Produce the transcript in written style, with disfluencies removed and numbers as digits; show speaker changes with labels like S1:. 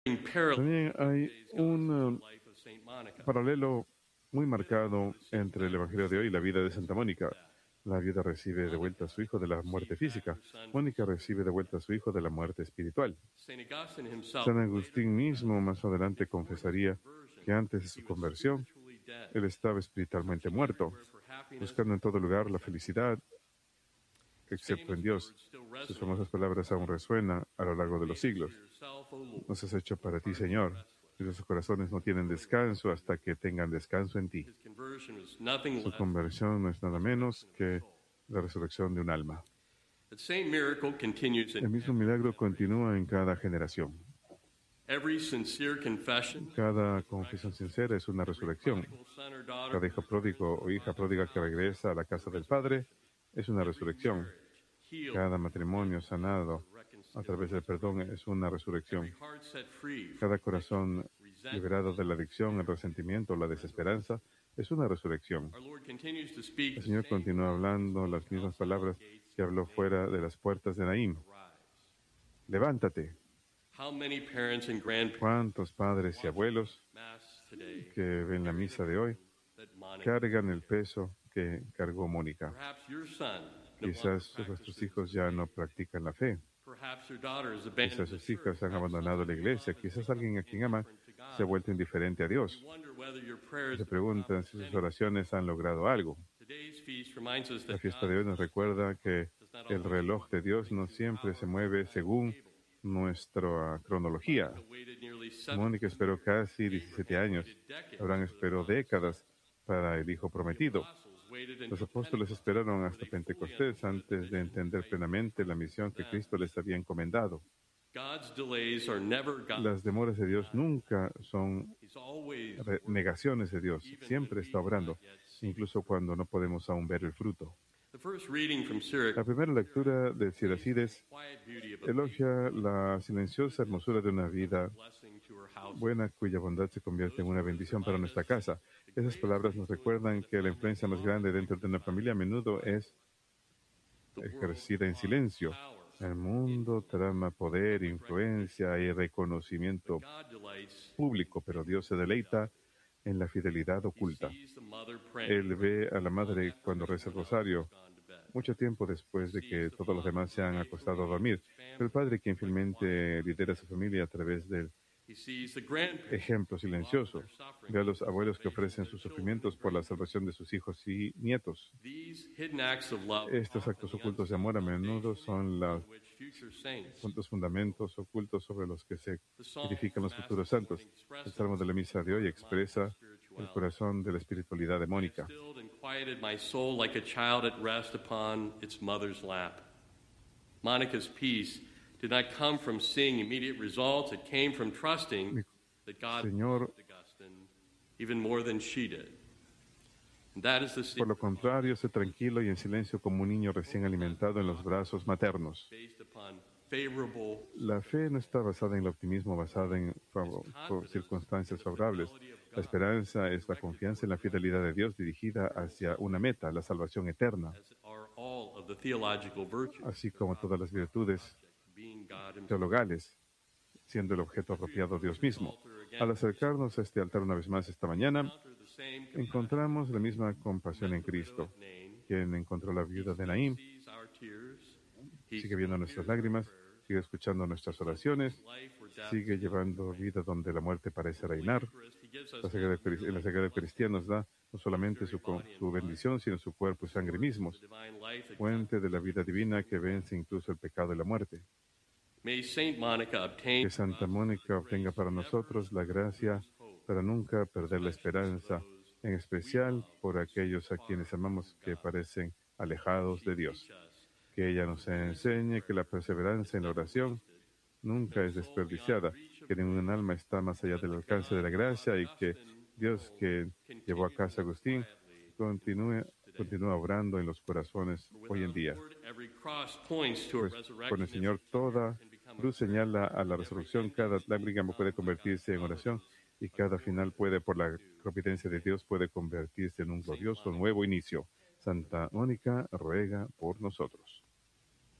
S1: También hay un paralelo muy marcado entre el Evangelio de hoy y la vida de Santa Mónica. La viuda recibe de vuelta a su hijo de la muerte física. Mónica recibe de vuelta a su hijo de la muerte espiritual. San Agustín mismo más adelante confesaría que antes de su conversión, él estaba espiritualmente muerto, buscando en todo lugar la felicidad, excepto en Dios. Sus famosas palabras aún resuenan a lo largo de los siglos. Nos has hecho para ti, Señor, y nuestros corazones no tienen descanso hasta que tengan descanso en ti. Su conversión no es nada menos que la resurrección de un alma. El mismo milagro continúa en cada generación. Cada confesión sincera es una resurrección. Cada hijo pródigo o hija pródiga que regresa a la casa del Padre es una resurrección. Cada matrimonio sanado a través del perdón es una resurrección. Cada corazón liberado de la adicción, el resentimiento, la desesperanza es una resurrección. El Señor continúa hablando las mismas palabras que habló fuera de las puertas de Naín. Levántate. ¿Cuántos padres y abuelos que ven la misa de hoy cargan el peso que cargó Mónica? Quizás vuestros hijos ya no practican la fe. Quizás sus hijas han abandonado la iglesia. Quizás alguien a quien ama se ha vuelto indiferente a Dios. Se preguntan si sus oraciones han logrado algo. La fiesta de hoy nos recuerda que el reloj de Dios no siempre se mueve según nuestra cronología. Mónica esperó casi 17 años. Abraham esperó décadas para el hijo prometido. Los apóstoles esperaron hasta Pentecostés antes de entender plenamente la misión que Cristo les había encomendado. Las demoras de Dios nunca son negaciones de Dios. Siempre está obrando, incluso cuando no podemos aún ver el fruto. La primera lectura de Siracides elogia la silenciosa hermosura de una vida buena cuya bondad se convierte en una bendición para nuestra casa. Esas palabras nos recuerdan que la influencia más grande dentro de una familia a menudo es ejercida en silencio. El mundo trama poder, influencia y reconocimiento público, pero Dios se deleita en la fidelidad oculta. Él ve a la madre cuando reza el rosario, mucho tiempo después de que todos los demás se han acostado a dormir. Pero el padre, quien fielmente lidera a su familia a través del ejemplo silencioso, ve a los abuelos que ofrecen sus sufrimientos por la salvación de sus hijos y nietos. Estos actos ocultos de amor a menudo son los fundamentos ocultos sobre los que se edifican los futuros santos. El Salmo de la Misa de hoy expresa el corazón de la espiritualidad de Mónica.
S2: Monica's peace did not come from seeing immediate results. It came from trusting that God loved Augustine even more than she did. And that is the
S1: Por lo contrario, sé tranquilo y en silencio como un niño recién alimentado en los brazos maternos. La fe no está basada en el optimismo, basada en circunstancias favorables. La esperanza es la confianza en la fidelidad de Dios dirigida hacia una meta, la salvación eterna, así como todas las virtudes teologales, siendo el objeto apropiado Dios mismo. Al acercarnos a este altar una vez más esta mañana, encontramos la misma compasión en Cristo, quien encontró la viuda de Naín, sigue viendo nuestras lágrimas, sigue escuchando nuestras oraciones, sigue llevando vida donde la muerte parece reinar. En la Sagrada Eucaristía nos da no solamente su bendición, sino su cuerpo y sangre mismos, fuente de la vida divina que vence incluso el pecado y la muerte. Que Santa Mónica obtenga para nosotros la gracia para nunca perder la esperanza, en especial por aquellos a quienes amamos que parecen alejados de Dios. Que ella nos enseñe que la perseverancia en la oración nunca es desperdiciada, que ningún alma está más allá del alcance de la gracia y que Dios, que llevó a casa a Agustín, continúa obrando en los corazones hoy en día. Pues con el Señor toda cruz señala a la resurrección, cada lágrima puede convertirse en oración y cada final puede, por la providencia de Dios, puede convertirse en un glorioso nuevo inicio. Santa Mónica ruega por nosotros.